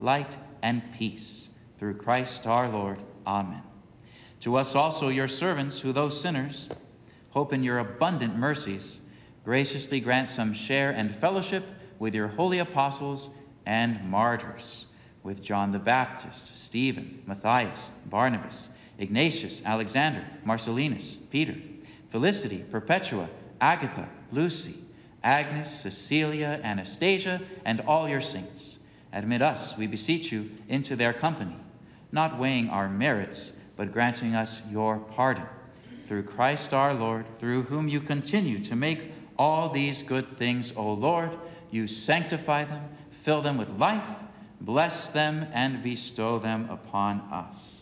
light, and peace. Through Christ our Lord. Amen. To us also, your servants, who though sinners, hope in your abundant mercies, graciously grant some share and fellowship with your holy apostles and martyrs, with John the Baptist, Stephen, Matthias, Barnabas, Ignatius, Alexander, Marcellinus, Peter, Felicity, Perpetua, Agatha, Lucy, Agnes, Cecilia, Anastasia, and all your saints. Admit us, we beseech you, into their company, not weighing our merits, but granting us your pardon. Through Christ our Lord, through whom you continue to make all these good things, O Lord, you sanctify them, fill them with life, bless them, and bestow them upon us.